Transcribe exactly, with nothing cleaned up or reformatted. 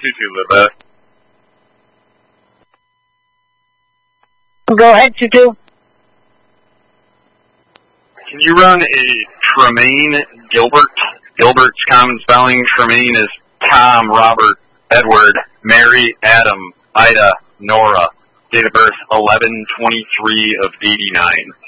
two two, Libet. Go ahead, two two. Can you run a Tremaine Gilbert? Gilbert's common spelling, Tremaine is Tom, Robert, Edward, Mary, Adam, Ida, Nora. Date of birth eleven twenty-three of eighty-nine.